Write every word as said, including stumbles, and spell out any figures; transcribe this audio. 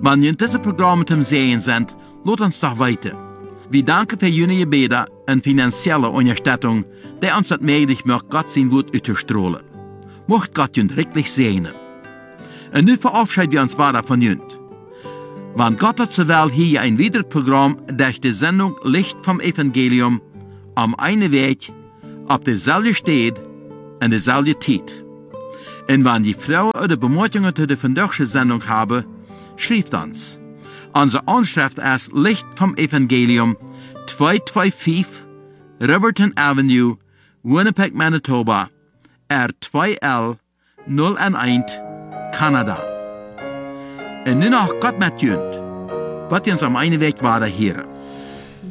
Wenn ihr diese Programme zum Sehen sind, lasst uns doch weiter. Wir danken für Ihre Gebete und finanzielle Unterstützung, die uns das möglich macht, Gott sein Wort auszustrahlen. Mocht Gott uns wirklich segnen. Und nun verabschieden wir uns weiter von Ihnen. Wenn Gott hat so will, hier ein weiteres Programm durch die Sendung Licht vom Evangelium am einen Weg, auf derselben Stelle und derselben Zeit. Und wenn die Frauen oder Bemerkungen zu der vandaagse Sendung haben, schreibt uns. Unsere Anschrift ist Licht vom Evangelium, zweihunderfünfundzwanzig Riverton Avenue, Winnipeg, Manitoba, R zwei L null eins, Kanada. Und nun noch Gott mit Jünd, wird uns am einen Weg weiter hören.